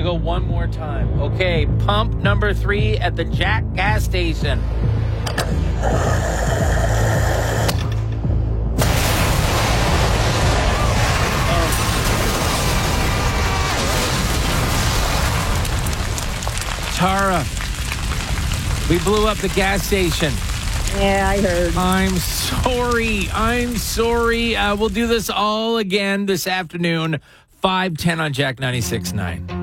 to go one more time. Okay, pump number 3 at the Jack gas station. Tara, we blew up the gas station. Yeah, I heard. I'm sorry. We'll do this all again this afternoon, 5:10 on Jack 96.9.